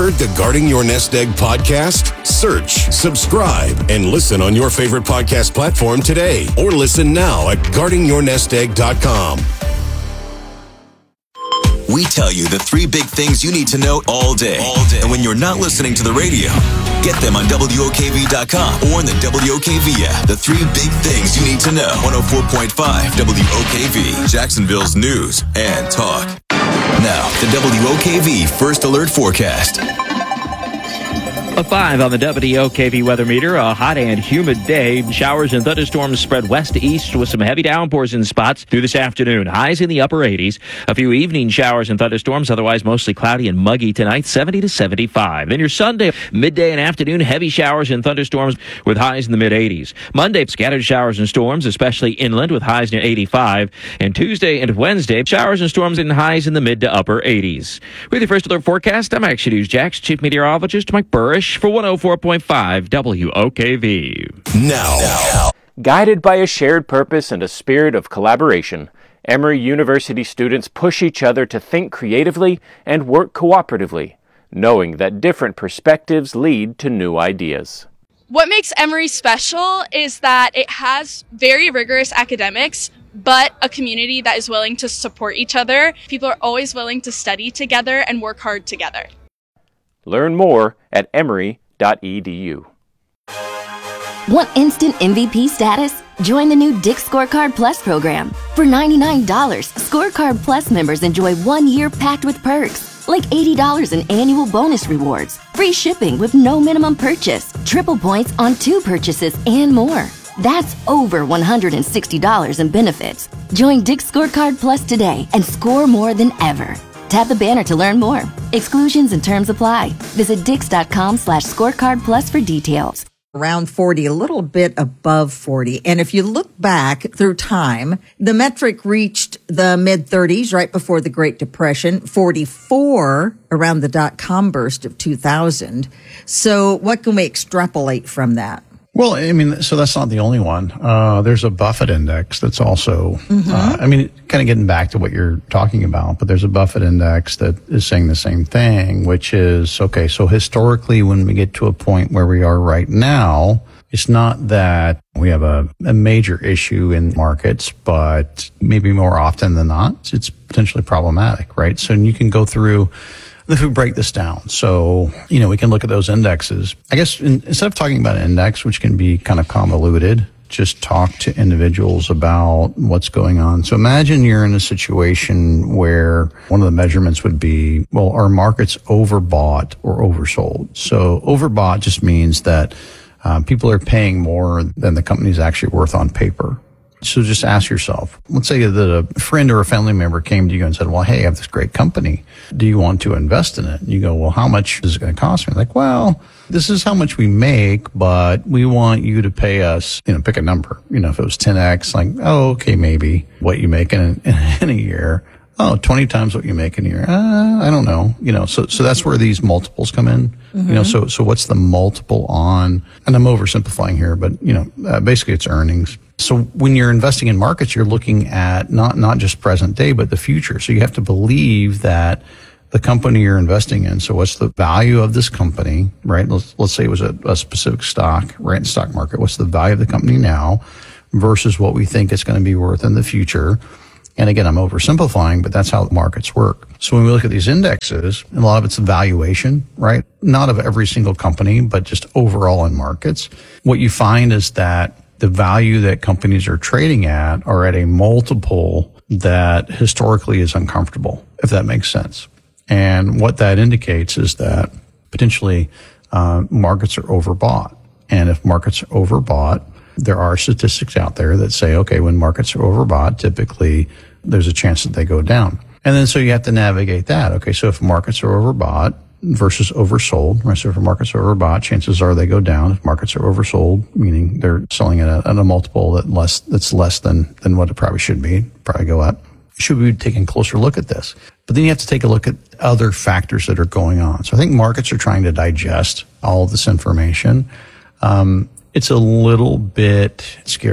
heard the Guarding Your Nest Egg podcast? Search, subscribe, and listen on your favorite podcast platform today. Or listen now at guardingyournestegg.com. We tell you the 3 big things you need to know all day. And when you're not listening to the radio, get them on WOKV.com or in the WOKV app. The 3 big things you need to know. 104.5 WOKV, Jacksonville's news and talk. Now, the WOKV First Alert Forecast. A 5 on the WOKV weather meter. A hot and humid day. Showers and thunderstorms spread west to east with some heavy downpours in spots through this afternoon. Highs in the upper 80s. A few evening showers and thunderstorms. Otherwise mostly cloudy and muggy tonight. 70 to 75. Then your Sunday, midday and afternoon, heavy showers and thunderstorms with highs in the mid 80s. Monday, scattered showers and storms, especially inland with highs near 85. And Tuesday and Wednesday, showers and storms and highs in the mid to upper 80s. With your First Alert Forecast, I'm Action News Jax Chief Meteorologist Mike Burrish for 104.5 WOKV. Now. Guided by a shared purpose and a spirit of collaboration, Emory University students push each other to think creatively and work cooperatively, knowing that different perspectives lead to new ideas. What makes Emory special is that it has very rigorous academics, but a community that is willing to support each other. People are always willing to study together and work hard together. Learn more at emory.edu. Want instant MVP status? Join the new Dick's Scorecard Plus program. For $99, Scorecard Plus members enjoy 1 year packed with perks, like $80 in annual bonus rewards, free shipping with no minimum purchase, triple points on 2 purchases, and more. That's over $160 in benefits. Join Dick's Scorecard Plus today and score more than ever. Tap the banner to learn more. Exclusions and terms apply. Visit Dix.com/scorecard plus for details. Around 40, a little bit above 40. And if you look back through time, the metric reached the mid-30s right before the Great Depression, 44 around the dot-com burst of 2000. So what can we extrapolate from that? Well, I mean, so that's not the only one. There's a Buffett index that's also, kind of getting back to what you're talking about, but there's a Buffett index that is saying the same thing, which is, okay, so historically when we get to a point where we are right now, it's not that we have a major issue in markets, but maybe more often than not, it's potentially problematic, right? So you can go through. If we break this down, so, we can look at those indexes. I guess instead of talking about an index, which can be kind of convoluted, just talk to individuals about what's going on. So imagine you're in a situation where one of the measurements would be, well, are markets overbought or oversold? So overbought just means that people are paying more than the company's actually worth on paper. So just ask yourself, let's say that a friend or a family member came to you and said, well, hey, I have this great company. Do you want to invest in it? And you go, well, how much is it going to cost me? Like, well, this is how much we make, but we want you to pay us, pick a number. If it was 10x, like, oh, okay, maybe what you make in a year. Oh, 20 times what you make in a year. I don't know. So that's where these multiples come in. Mm-hmm. So what's the multiple on, and I'm oversimplifying here, but, basically it's earnings. So when you're investing in markets, you're looking at not just present day, but the future. So you have to believe that the company you're investing in. So what's the value of this company, right? Let's say it was a specific stock, right? In the stock market. What's the value of the company now versus what we think it's going to be worth in the future? And again, I'm oversimplifying, but that's how markets work. So when we look at these indexes, a lot of it's valuation, right? Not of every single company, but just overall in markets. What you find is that the value that companies are trading at are at a multiple that historically is uncomfortable, if that makes sense. And what that indicates is that potentially markets are overbought. And if markets are overbought, there are statistics out there that say, okay, when markets are overbought, typically there's a chance that they go down. And then so you have to navigate that. Okay, so if markets are overbought versus oversold, right? So if markets are overbought, chances are they go down. If markets are oversold, meaning they're selling at a multiple that's less than what it probably should be, probably go up. Should we be taking a closer look at this? But then you have to take a look at other factors that are going on. So I think markets are trying to digest all of this information. It's a little bit scary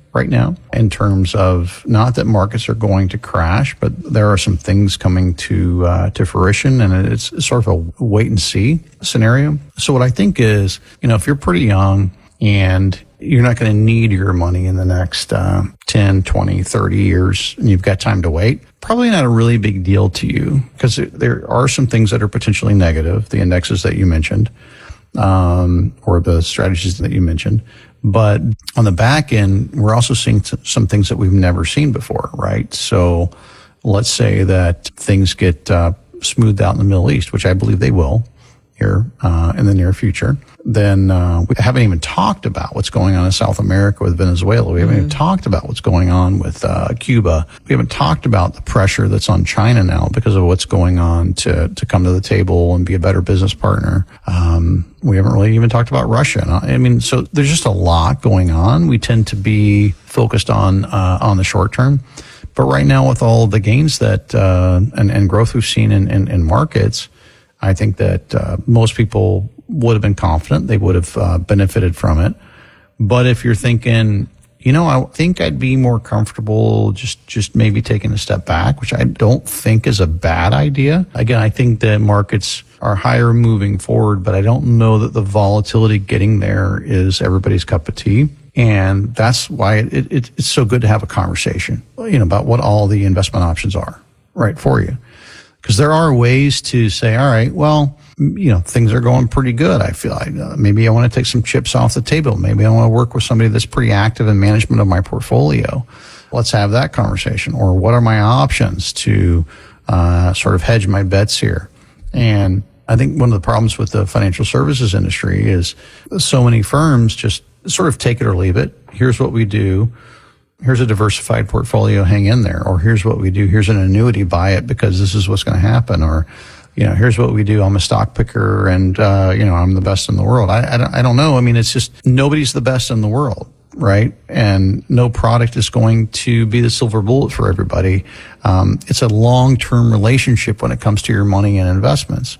right now in terms of not that markets are going to crash, but there are some things coming to fruition, and it's sort of a wait and see scenario. So what I think is, if you're pretty young and you're not going to need your money in the next 10, 20, 30 years, and you've got time to wait, probably not a really big deal to you, because there are some things that are potentially negative, the indexes that you mentioned, or the strategies that you mentioned. But on the back end, we're also seeing some things that we've never seen before, right? So let's say that things get smoothed out in the Middle East, which I believe they will here in the near future. Then we haven't even talked about what's going on in South America with Venezuela. We haven't even talked about what's going on with Cuba. We haven't talked about the pressure that's on China now because of what's going on to come to the table and be a better business partner. We haven't really even talked about Russia. So there's just a lot going on. We tend to be focused on the short term. But right now, with all the gains that and growth we've seen in markets, I think that most people would have been confident. They would have benefited from it. But if you're thinking, I think I'd be more comfortable just maybe taking a step back, which I don't think is a bad idea. Again, I think that markets are higher moving forward, but I don't know that the volatility getting there is everybody's cup of tea. And that's why it's so good to have a conversation, about what all the investment options are, right, for you. Because there are ways to say, all right, well, things are going pretty good. I feel like maybe I want to take some chips off the table. Maybe I want to work with somebody that's pretty active in management of my portfolio. Let's have that conversation. Or what are my options to sort of hedge my bets here? And I think one of the problems with the financial services industry is so many firms just sort of take it or leave it. Here's what we do. Here's a diversified portfolio, hang in there. Or here's what we do. Here's an annuity, buy it because this is what's going to happen. Or, here's what we do. I'm a stock picker and, I'm the best in the world. I don't know. It's just nobody's the best in the world, right? And no product is going to be the silver bullet for everybody. It's a long-term relationship when it comes to your money and investments.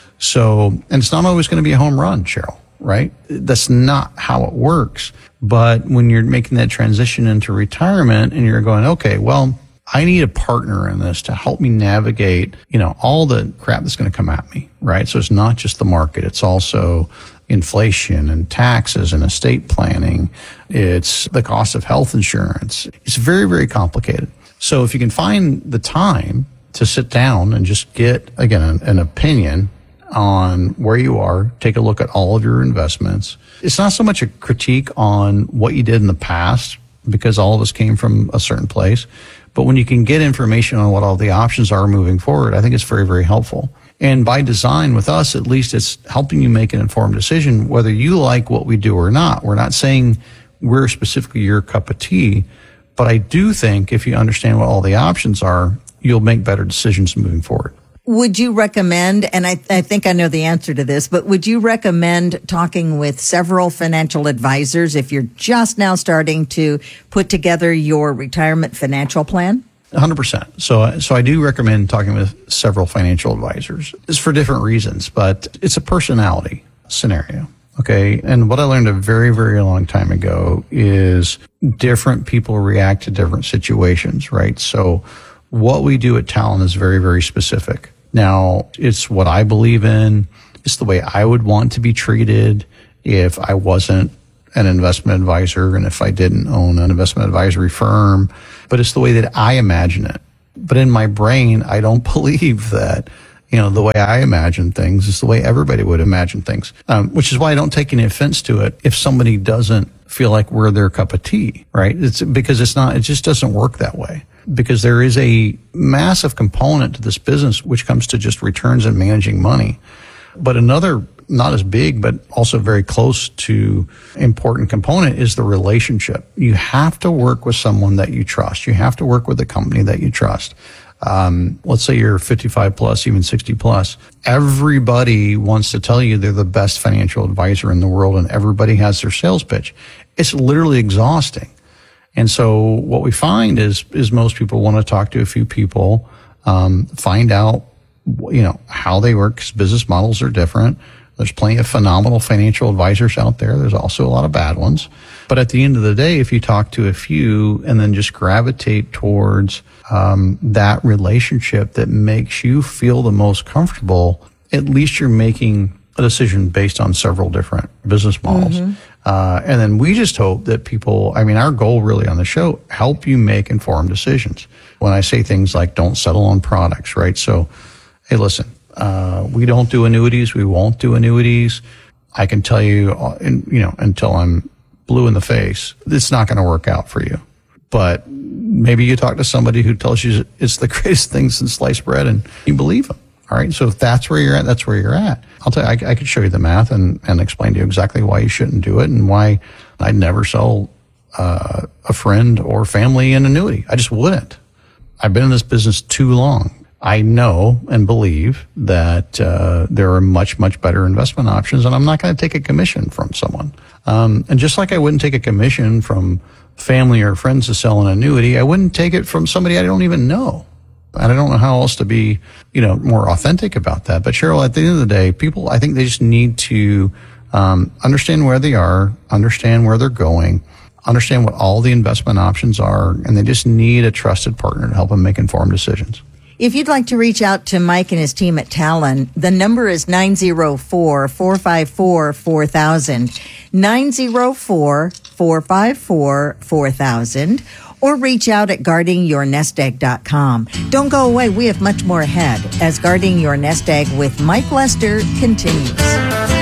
So, and it's not always going to be a home run, Cheryl, right? That's not how it works. But when you're making that transition into retirement and you're going, okay, well, I need a partner in this to help me navigate, all the crap that's going to come at me, right? So it's not just the market. It's also inflation and taxes and estate planning. It's the cost of health insurance. It's very, very complicated. So if you can find the time to sit down and just get, again, an opinion on where you are, take a look at all of your investments. It's not so much a critique on what you did in the past, because all of us came from a certain place. But when you can get information on what all the options are moving forward, I think it's very, very helpful. And by design with us, at least it's helping you make an informed decision whether you like what we do or not. We're not saying we're specifically your cup of tea, but I do think if you understand what all the options are, you'll make better decisions moving forward. Would you recommend, and I think I know the answer to this, but would you recommend talking with several financial advisors if you're just now starting to put together your retirement financial plan? 100%. So I do recommend talking with several financial advisors. It's for different reasons, but it's a personality scenario. Okay. And what I learned a very, very long time ago is different people react to different situations, right? So what we do at Talon is very, very specific. Now, it's what I believe in. It's the way I would want to be treated if I wasn't an investment advisor and if I didn't own an investment advisory firm. But it's the way that I imagine it. But in my brain, I don't believe that, the way I imagine things is the way everybody would imagine things, which is why I don't take any offense to it if somebody doesn't feel like we're their cup of tea, right? It's because it just doesn't work that way. Because there is a massive component to this business which comes to just returns and managing money. But another, not as big, but also very close to important component is the relationship. You have to work with someone that you trust. You have to work with a company that you trust. Let's say you're 55 plus, even 60 plus. Everybody wants to tell you they're the best financial advisor in the world, and everybody has their sales pitch. It's literally exhausting. And so what we find is most people want to talk to a few people, find out, how they work, because business models are different. There's plenty of phenomenal financial advisors out there. There's also a lot of bad ones. But at the end of the day, if you talk to a few and then just gravitate towards that relationship that makes you feel the most comfortable, at least you're making a decision based on several different business models. And then we just hope that people, our goal really on the show, help you make informed decisions. When I say things like don't settle on products, right? So, hey, listen, we don't do annuities. We won't do annuities. I can tell you, until I'm blue in the face, it's not going to work out for you. But maybe you talk to somebody who tells you it's the greatest thing since sliced bread and you believe them. All right. So if that's where you're at, that's where you're at. I'll tell you, I could show you the math and explain to you exactly why you shouldn't do it and why I'd never sell a friend or family an annuity. I just wouldn't. I've been in this business too long. I know and believe that there are much, much better investment options, and I'm not going to take a commission from someone. And just like I wouldn't take a commission from family or friends to sell an annuity, I wouldn't take it from somebody I don't even know. And I don't know how else to be, more authentic about that. But Cheryl, at the end of the day, people, I think they just need to understand where they are, understand where they're going, understand what all the investment options are, and they just need a trusted partner to help them make informed decisions. If you'd like to reach out to Mike and his team at Talon, the number is 904-454-4000, 904-454-4000, or reach out at guardingyournestegg.com. Don't go away. We have much more ahead as Guarding Your Nest Egg with Mike Lester continues.